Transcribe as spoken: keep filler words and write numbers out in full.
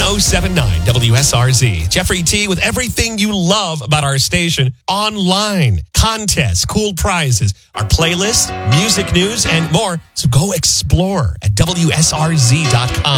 oh seven nine W S R Z. Jeffrey T. with everything you love about our station online. Contests, cool prizes, our playlist, music news, and more. So go explore at W S R Z dot com.